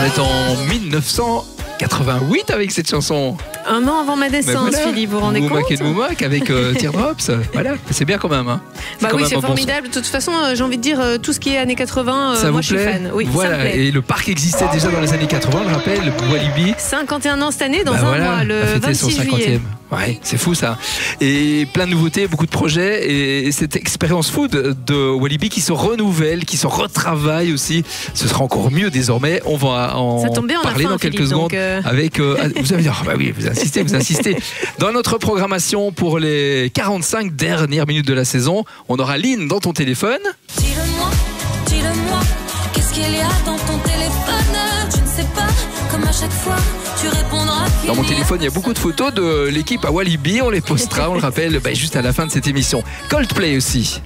On est en 1988 avec cette chanson. Un an avant ma naissance, voilà. Philippe, vous vous rendez compte? Moumak et Moumak avec Teardrops. Voilà, c'est bien quand même. Hein. Oui, c'est formidable. De toute façon, j'ai envie de dire, tout ce qui est années 80, moi je suis fan. Oui, voilà, ça me plaît. Et le parc existait déjà dans les années 80, je le rappelle, Walibi. 51 ans cette année, dans un mois, le 26 juillet. Ouais, c'est fou ça. Et plein de nouveautés, beaucoup de projets. Et cette expérience food de Walibi qui se renouvelle, qui se retravaille aussi. Ce sera encore mieux désormais. On va en parler dans quelques secondes avec. Vous allez dire, bah oui, vous insistez. Dans notre programmation pour les 45 dernières minutes de la saison, on aura Lynn dans ton téléphone. Dis-le-moi, qu'est-ce qu'il y a dans ton téléphone? Je ne sais pas, comme à chaque fois, tu répondras. Dans mon téléphone, il y a beaucoup de photos de l'équipe à Walibi. On les postera, on le rappelle, juste à la fin de cette émission. Coldplay aussi.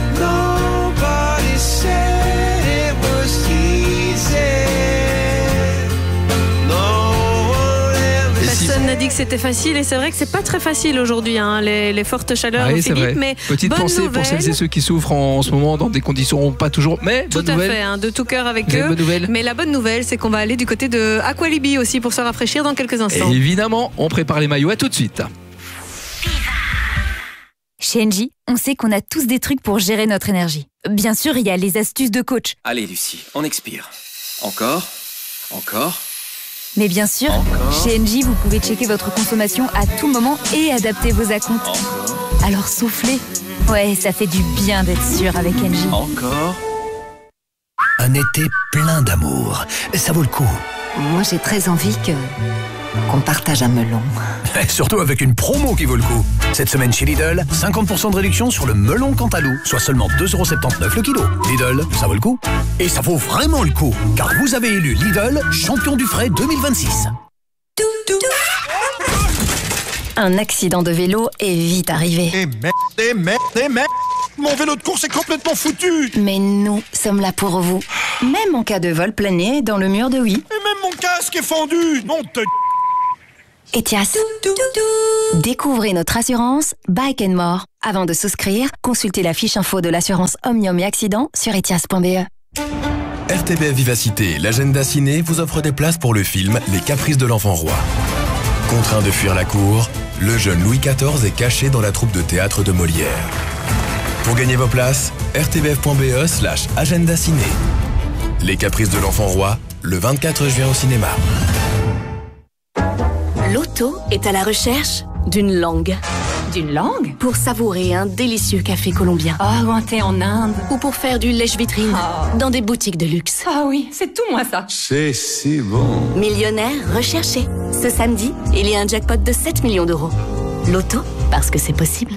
Personne n'a dit que c'était facile et c'est vrai que c'est pas très facile aujourd'hui, hein, les fortes chaleurs, Philippe. Mais petite pensée pour celles et ceux qui souffrent en ce moment dans des conditions pas toujours. Mais tout à fait, hein, de tout cœur avec eux. Mais la bonne nouvelle, c'est qu'on va aller du côté de Aqualibi aussi pour se rafraîchir dans quelques instants. Et évidemment, on prépare les maillots. À tout de suite. Chez Engie, on sait qu'on a tous des trucs pour gérer notre énergie. Bien sûr, il y a les astuces de coach. Allez Lucie, on expire. Encore. Mais bien sûr, chez Engie, vous pouvez checker votre consommation à tout moment et adapter vos acomptes. Alors soufflez. Ouais, ça fait du bien d'être sûr avec Engie. Encore. Un été plein d'amour. Ça vaut le coup. Moi, j'ai très envie qu'on partage un melon. Surtout avec une promo qui vaut le coup. Cette semaine chez Lidl, 50% de réduction sur le melon Cantalou, soit seulement 2,79€ le kilo. Lidl, ça vaut le coup. Et ça vaut vraiment le coup, car vous avez élu Lidl champion du frais 2026. Un accident de vélo est vite arrivé. Et merde. Mon vélo de course est complètement foutu. Mais nous sommes là pour vous. Même en cas de vol plané dans le mur de oui. Et même mon casque est fendu. Non, Etias. Découvrez notre assurance Bike & More. Avant de souscrire, consultez la fiche info de l'assurance Omnium et Accident sur etias.be. RTBF Vivacité, l'agenda ciné vous offre des places pour le film Les Caprices de l'Enfant Roi. Contraint de fuir la cour, le jeune Louis XIV est caché dans la troupe de théâtre de Molière. Pour gagner vos places, rtbf.be/agenda ciné. Les Caprices de l'Enfant Roi, le 24 juin au cinéma. Loto est à la recherche d'une langue. D'une langue? Pour savourer un délicieux café colombien. Oh, ou un thé en Inde. Ou pour faire du lèche-vitrine dans des boutiques de luxe. Ah oui, c'est tout moi ça. c'est si bon. Millionnaire recherché. Ce samedi, il y a un jackpot de 7 millions d'euros. Loto, parce que c'est possible.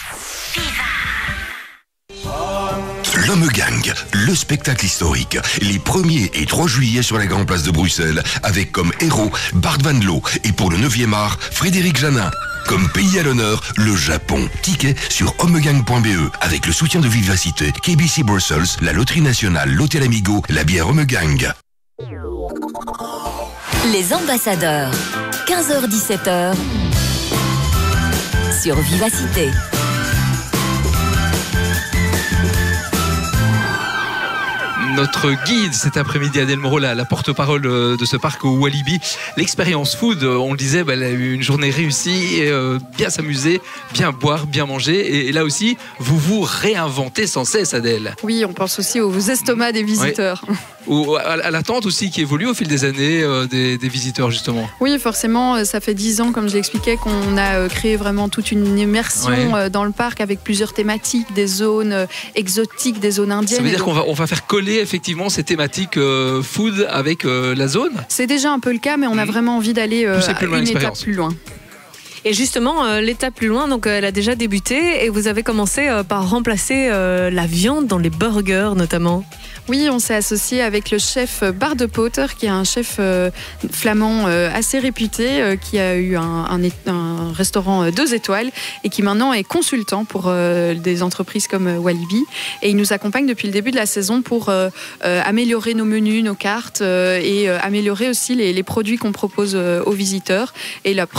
L'Homme Gang, le spectacle historique, les 1er et 3 juillet sur la Grande Place de Bruxelles, avec comme héros Bart Van Loo et pour le 9e art, Frédéric Janin. Comme pays à l'honneur, le Japon. Ticket sur homegang.be avec le soutien de Vivacité, KBC Brussels, la Loterie Nationale, l'Hôtel Amigo, la bière Homme Gang. Les ambassadeurs, 15h-17h sur Vivacité. Notre guide cet après-midi, Adèle Moreau, la porte-parole de ce parc au Walibi. L'expérience food, on le disait, elle a eu une journée réussie, bien s'amuser, bien boire, bien manger. Et là aussi, vous vous réinventez sans cesse, Adèle. Oui, on pense aussi aux estomacs des visiteurs. Ouais. Ou à l'attente aussi qui évolue au fil des années des visiteurs, justement. Oui, forcément, ça fait 10 ans, comme je l'expliquais, qu'on a créé vraiment toute une immersion dans le parc avec plusieurs thématiques, des zones exotiques, des zones indiennes. Ça veut dire qu'on va faire coller effectivement ces thématiques food avec la zone? C'est déjà un peu le cas, mais on a vraiment envie d'aller une étape plus loin. Et justement, l'étape plus loin, donc elle a déjà débuté et vous avez commencé par remplacer la viande dans les burgers notamment. Oui, on s'est associé avec le chef Bart de Potter, qui est un chef flamand assez réputé, qui a eu un restaurant 2 étoiles et qui maintenant est consultant pour des entreprises comme Walibi. Et il nous accompagne depuis le début de la saison pour améliorer nos menus, nos cartes et améliorer aussi les produits qu'on propose aux visiteurs. Et le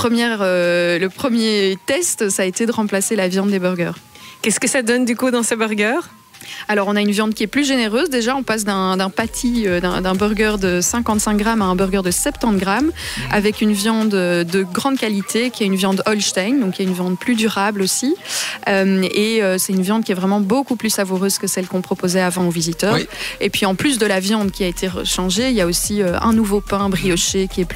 premier test, ça a été de remplacer la viande des burgers. Qu'est-ce que ça donne du coup dans ces burgers ? Alors, on a une viande qui est plus généreuse. Déjà, on passe d'un patty, d'un burger de 55 grammes à un burger de 70 grammes, avec une viande de grande qualité, qui est une viande Holstein, donc qui est une viande plus durable aussi. C'est une viande qui est vraiment beaucoup plus savoureuse que celle qu'on proposait avant aux visiteurs. Oui. Et puis, en plus de la viande qui a été changée, il y a aussi un nouveau pain brioché qui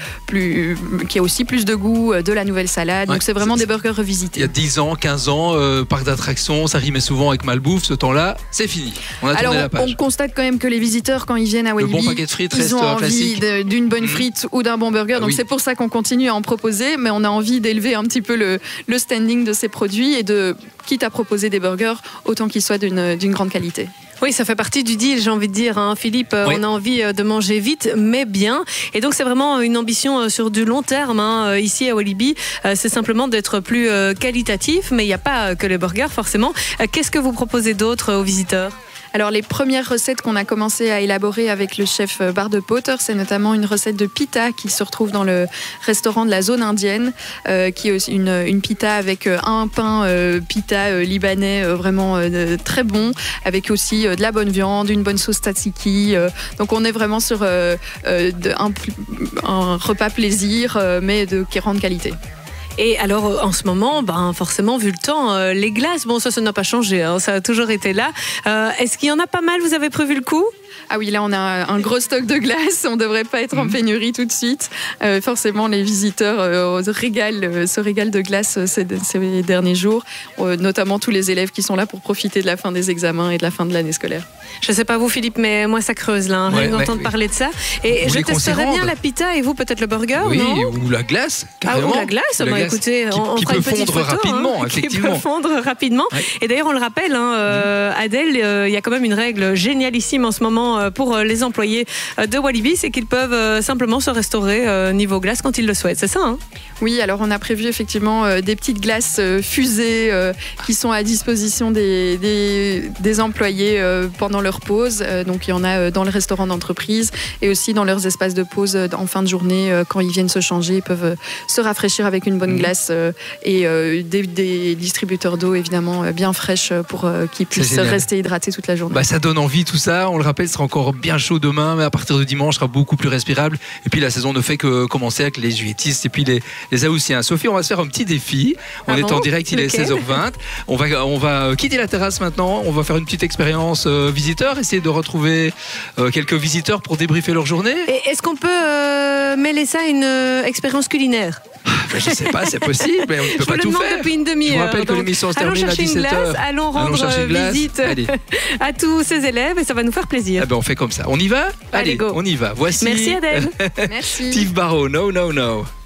a aussi plus de goût, de la nouvelle salade. Ouais. Donc, c'est vraiment des burgers revisités. Il y a 10 ans, 15 ans, parc d'attractions, ça rimait souvent avec malbouffe. Ce temps-là, c'est fini. On a tourné la page. On constate quand même que les visiteurs, quand ils viennent à Walibi, ils ont envie d'une bonne frite ou d'un bon burger. Donc c'est pour ça qu'on continue à en proposer, mais on a envie d'élever un petit peu le standing de ces produits et quitte à proposer des burgers, autant qu'ils soient d'une grande qualité. Oui, ça fait partie du deal, j'ai envie de dire, hein, Philippe. Oui. On a envie de manger vite, mais bien. Et donc, c'est vraiment une ambition sur du long terme. Hein, ici, à Walibi, c'est simplement d'être plus qualitatif. Mais il n'y a pas que les burgers, forcément. Qu'est-ce que vous proposez d'autre aux visiteurs ? Alors, les premières recettes qu'on a commencé à élaborer avec le chef Bart de Potter, c'est notamment une recette de pita qui se retrouve dans le restaurant de la zone indienne, qui est aussi une pita avec un pain pita libanais vraiment très bon, avec aussi de la bonne viande, une bonne sauce tzatziki. Donc, on est vraiment sur un repas plaisir, mais de grande qualité. Et alors, en ce moment, forcément, vu le temps, les glaces, ça n'a pas changé, hein, ça a toujours été là. Est-ce qu'il y en a pas mal ? Vous avez prévu le coup ? Ah oui, là on a un gros stock de glace, on ne devrait pas être en pénurie tout de suite. Forcément, les visiteurs se régalent de glace ces derniers jours, notamment tous les élèves qui sont là pour profiter de la fin des examens et de la fin de l'année scolaire. Je ne sais pas vous, Philippe, mais moi ça creuse là, rien d'entendre parler de ça. Et je testerai bien la pita et vous peut-être le burger, non ? Ou la glace, carrément. Ou la glace, écoutez, qui peut fondre rapidement, effectivement. Qui peut fondre rapidement. Ouais. Et d'ailleurs, on le rappelle, Adèle, il y a quand même une règle génialissime en ce moment pour les employés de Walibi, c'est qu'ils peuvent simplement se restaurer niveau glace quand ils le souhaitent, c'est ça, hein ? Oui, alors on a prévu effectivement des petites glaces fusées qui sont à disposition des employés pendant leur pause. Donc il y en a dans le restaurant d'entreprise et aussi dans leurs espaces de pause en fin de journée quand ils viennent se changer, ils peuvent se rafraîchir avec une bonne glace et des distributeurs d'eau évidemment bien fraîches pour qu'ils puissent rester hydratés toute la journée. Ça donne envie tout ça, on le rappelle, ce sera encore bien chaud demain, mais à partir de dimanche, ce sera beaucoup plus respirable. Et puis la saison ne fait que commencer avec les juilletistes et puis les Haussiens. Sophie, on va se faire un petit défi. On est en direct, il est 16h20. On va quitter la terrasse maintenant. On va faire une petite expérience visiteur, essayer de retrouver quelques visiteurs pour débriefer leur journée. Et est-ce qu'on peut mêler ça à une expérience culinaire ? Je ne sais pas, c'est possible, mais on ne peut pas tout faire. Depuis une demi-heure. Je vous rappelle que l'émission se termine à 17h. Allons rendre visite à tous ces élèves et ça va nous faire plaisir. On fait comme ça. On y va ? Allez, go. On y va. Voici. Merci Adèle. Merci. Steve Barrow, No, No, No.